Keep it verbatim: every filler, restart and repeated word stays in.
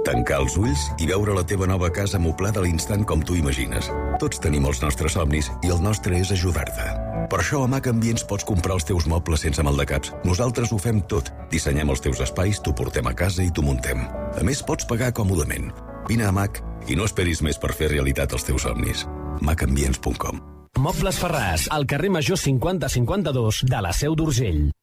Tancar els ulls i veure la teva nova casa amoblada a l'instant com tu imagines. Tots tenim els nostres somnis i el nostre és ajudar-te. Per això a Mac Ambients pots comprar els teus mobles sense maldecaps. Nosaltres ho fem tot. Dissenyem els teus espais, t'ho portem a casa i t'ho muntem. A més, pots pagar còmodament. Vine a Mac i no esperis més per fer realitat els teus somnis. mac ambients punt com. Mobles Ferràs, al carrer Major cinquanta cinquanta-dos de la Seu d'Urgell.